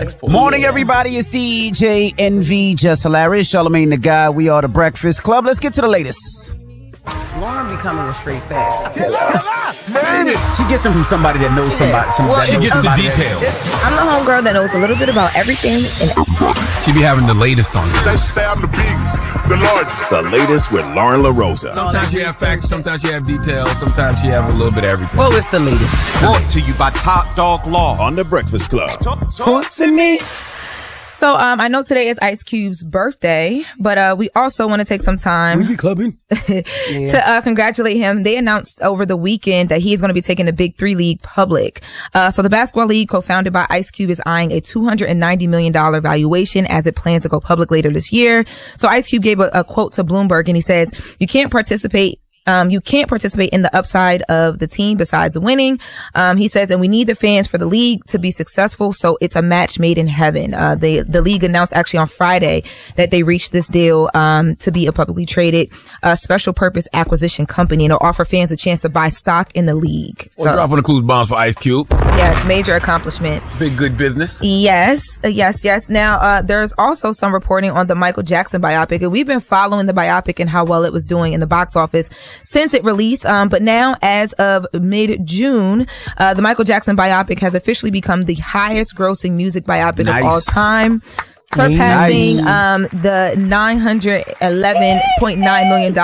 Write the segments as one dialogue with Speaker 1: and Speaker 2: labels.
Speaker 1: Morning, everybody. It's DJ NV, Just Hilarious, Charlamagne the Guy. We are the Breakfast Club. Let's get to the latest.
Speaker 2: Lauren becoming a straight fact.
Speaker 1: Tell her. She gets them from somebody that knows somebody.
Speaker 3: She gets the details.
Speaker 2: I'm the homegirl that knows a little bit about everything and everybody.
Speaker 3: She be having the latest on this.
Speaker 4: I'm the biggest, the largest.
Speaker 5: The latest with Lauren LaRosa.
Speaker 3: Sometimes you have facts, sometimes you have details, sometimes you have a little bit of everything.
Speaker 2: Well, it's the latest.
Speaker 5: Brought to you by Top Dog Law on The Breakfast Club.
Speaker 2: Talk to me. So I know today is Ice Cube's birthday, but we also want to take some time
Speaker 3: We be clubbing.
Speaker 2: to congratulate him. They announced over the weekend that he is going to be taking the Big Three League public. So the basketball league, co-founded by Ice Cube, is eyeing a $290 million valuation as it plans to go public later this year. So Ice Cube gave a quote to Bloomberg, and he says, you can't participate in the upside of the team besides winning. He says, and we need the fans for the league to be successful. So it's a match made in heaven. The league announced actually on Friday that they reached this deal, to be a publicly traded, special purpose acquisition company, and it'll offer fans a chance to buy stock in the league. So,
Speaker 3: Well, dropping the clues bombs for Ice Cube.
Speaker 2: yes, major accomplishment.
Speaker 3: Big good business.
Speaker 2: Yes. Now, there's also some reporting on the Michael Jackson biopic, and we've been following the biopic and how well it was doing in the box office since it released. But now, as of mid-June, the Michael Jackson biopic has officially become the highest grossing music biopic of all time, surpassing the $911.9 million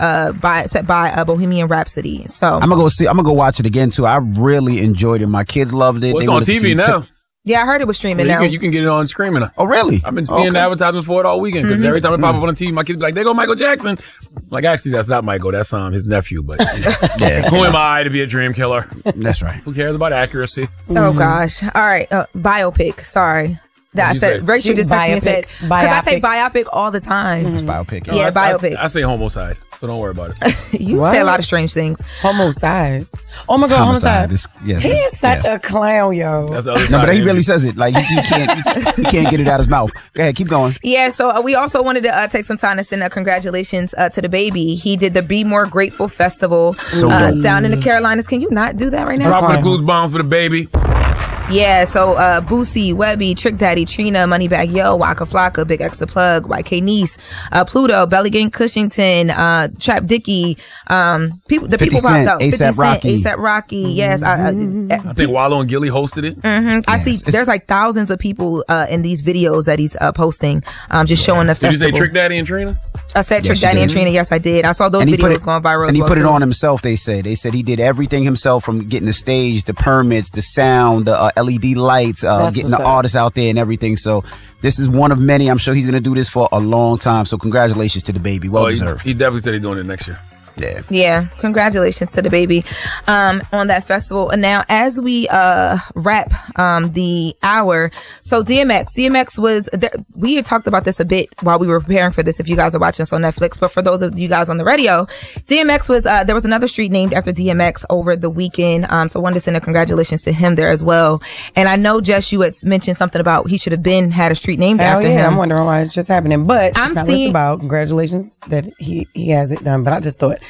Speaker 2: set by Bohemian Rhapsody. So
Speaker 1: I'm gonna go watch it again too. I really enjoyed it. My kids loved it.
Speaker 3: Well, it's
Speaker 1: They
Speaker 3: on
Speaker 1: wanted to see
Speaker 3: TV
Speaker 1: it
Speaker 3: now.
Speaker 2: yeah, I heard it was streaming now.
Speaker 3: You can get it on streaming.
Speaker 1: Oh, really?
Speaker 3: I've been seeing the advertisements for it all weekend, because every time it pop up on the TV, my kids be like, there go Michael Jackson. Like, actually, that's not Michael. That's his nephew. But
Speaker 1: Yeah.
Speaker 3: who am I to be a dream killer?
Speaker 1: That's right.
Speaker 3: Who cares about accuracy?
Speaker 2: Oh gosh. All right. Biopic. Sorry. That I
Speaker 3: you
Speaker 2: said,
Speaker 3: say?
Speaker 2: Rachel just texted me and said, because I say biopic all the time.
Speaker 1: It's biopic.
Speaker 2: Yeah, biopic.
Speaker 3: I say homicide, so don't worry about it.
Speaker 2: You say a lot of strange things.
Speaker 6: Homicide. Oh my God, homicide. He is such a clown, yo.
Speaker 3: That's the other
Speaker 1: No,
Speaker 3: side
Speaker 1: but he
Speaker 3: of
Speaker 1: really
Speaker 3: it.
Speaker 1: says it. Like, he can't get it out his mouth. Go ahead, keep going.
Speaker 2: Yeah, so we also wanted to take some time to send congratulations to the baby. He did the Be More Grateful Festival
Speaker 1: So good.
Speaker 2: down in the Carolinas. Can you not do that right now?
Speaker 3: Dropping the clues bombs for the baby.
Speaker 2: Yeah, so Boosie, Webby, Trick Daddy, Trina, Moneybag Yo, Waka Flocka, Big X the Plug, YK Niece, Pluto, Belly Gang Cushington, Trap Dicky, people
Speaker 1: 50
Speaker 2: popped
Speaker 1: Cent,
Speaker 2: out.
Speaker 1: A$AP Rocky.
Speaker 2: A$AP Rocky, yes.
Speaker 3: I think Wallow and Gilly hosted it.
Speaker 2: I see there's like thousands of people in these videos that he's posting, just showing the
Speaker 3: Did you
Speaker 2: festival.
Speaker 3: say Trick Daddy and Trina?
Speaker 2: I said Trick
Speaker 1: Yes,
Speaker 2: Daddy
Speaker 1: you
Speaker 2: and
Speaker 1: did.
Speaker 2: Trina. Yes, I did. I saw those videos going viral.
Speaker 1: And he
Speaker 2: as well,
Speaker 1: put it
Speaker 2: too.
Speaker 1: on himself, they said. They said he did everything himself, from getting the stage, the permits, the sound, the LED lights, getting the artists out there and everything. So this is one of many. I'm sure he's going to do this for a long time. So congratulations to the baby. Well deserved.
Speaker 3: He definitely said he's doing it next year.
Speaker 2: Yeah, congratulations to the baby on that festival. And now, as we wrap the hour, so DMX was there, we had talked about this a bit while we were preparing for this, if you guys are watching us on Netflix, but for those of you guys on the radio, DMX was there was another street named after DMX over the weekend, so I wanted to send a congratulations to him there as well. And I know, Jess, you had mentioned something about he should have had a street named after him.
Speaker 6: I'm wondering why it's just happening, but
Speaker 2: I'm
Speaker 6: it's not
Speaker 2: seeing-
Speaker 6: about congratulations that he has it done, but I just thought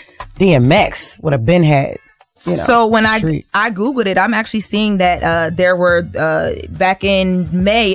Speaker 6: DMX would have been had.
Speaker 2: So when I
Speaker 6: street.
Speaker 2: Googled it, I'm actually seeing that there were back in May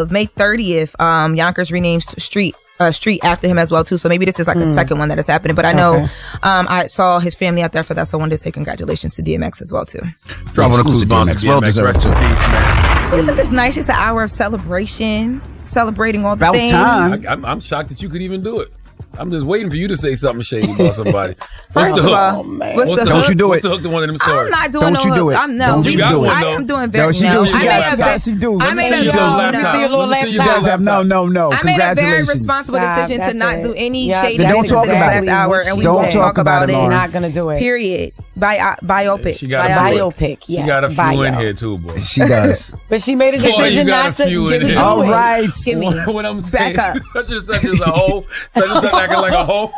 Speaker 2: 30th, Yonkers renamed street after him as well too. So maybe this is like a second one that is happening. But I know I saw his family out there for that, so I wanted to say congratulations to DMX as well too.
Speaker 3: Dropping the clues bombs
Speaker 1: DMX.
Speaker 3: for
Speaker 1: Well
Speaker 3: DMX.
Speaker 1: deserved,
Speaker 3: Rest in
Speaker 1: too.
Speaker 3: peace, man.
Speaker 2: Isn't this nice? Just an hour of celebration, celebrating all the
Speaker 1: About
Speaker 2: things.
Speaker 1: time.
Speaker 3: I'm shocked that you could even do it. I'm just waiting for you to say something shady about somebody.
Speaker 2: First of all,
Speaker 6: man.
Speaker 2: what's the
Speaker 1: Don't
Speaker 2: hook?
Speaker 1: you do
Speaker 3: What's
Speaker 1: it.
Speaker 3: the hook to one of them
Speaker 2: I'm
Speaker 3: stories?
Speaker 2: not doing
Speaker 1: Don't
Speaker 2: no
Speaker 1: you do
Speaker 2: hook.
Speaker 1: it.
Speaker 2: I'm no.
Speaker 1: Don't
Speaker 2: we
Speaker 1: you
Speaker 2: do
Speaker 1: do it.
Speaker 2: I am doing very.
Speaker 1: No, she
Speaker 2: no,
Speaker 1: do. She
Speaker 2: I made
Speaker 1: does.
Speaker 2: a
Speaker 1: She do.
Speaker 2: I made
Speaker 3: See
Speaker 2: a
Speaker 3: your laptop.
Speaker 2: no.
Speaker 6: See your little
Speaker 3: Let me see your
Speaker 6: laptop.
Speaker 3: laptop.
Speaker 1: No.
Speaker 2: I made a very
Speaker 1: Congratulations.
Speaker 2: responsible
Speaker 6: Stop,
Speaker 2: decision to
Speaker 6: that's
Speaker 2: not
Speaker 6: it.
Speaker 2: do any
Speaker 6: Yeah,
Speaker 2: shady
Speaker 1: then don't
Speaker 2: things
Speaker 1: talk
Speaker 2: this
Speaker 1: about
Speaker 2: last
Speaker 1: it.
Speaker 2: hour, and we
Speaker 1: Don't
Speaker 2: won't
Speaker 1: talk
Speaker 2: talk
Speaker 1: about
Speaker 2: about
Speaker 1: it,
Speaker 2: it.
Speaker 1: Lauren.
Speaker 6: Not gonna do it.
Speaker 2: Period. Biopic.
Speaker 3: She got a few.
Speaker 6: Biopic,
Speaker 3: She
Speaker 6: yes.
Speaker 3: got a few in
Speaker 6: bio.
Speaker 3: here too, boy.
Speaker 1: She does.
Speaker 6: But she made a
Speaker 3: Boy, you
Speaker 6: decision
Speaker 3: got
Speaker 6: not
Speaker 3: a
Speaker 6: to
Speaker 3: few in
Speaker 6: do
Speaker 3: here.
Speaker 6: it.
Speaker 1: All right.
Speaker 2: Give me.
Speaker 3: What I'm
Speaker 2: Back
Speaker 3: saying,
Speaker 2: up.
Speaker 3: such and such is a hoe. Such and such acting like a hoe.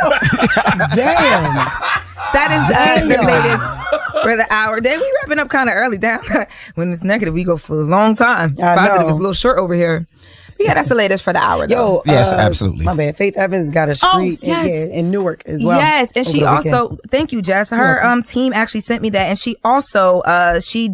Speaker 6: Damn.
Speaker 2: That is the latest for the hour. Then we wrapping up kind of early. Down when it's negative, we go for a long time.
Speaker 6: I
Speaker 2: Positive
Speaker 6: know.
Speaker 2: is a little short over here. But yeah, that's the latest for the hour. Though.
Speaker 6: Yo,
Speaker 1: Yes, absolutely.
Speaker 6: My bad. Faith Evans got a street in Newark as well.
Speaker 2: Yes, and she
Speaker 6: over the
Speaker 2: also
Speaker 6: weekend.
Speaker 2: thank you, Jess. Her team actually sent me that, and she also she